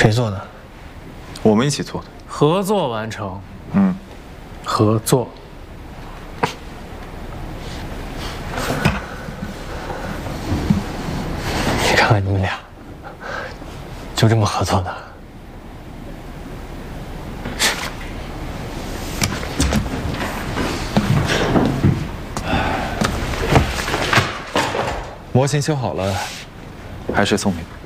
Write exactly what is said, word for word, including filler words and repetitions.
谁做的？ 我们一起做的。 合作完成。 嗯， 合作。你看看你们俩，就这么合作的。 模型修好了，还是送你。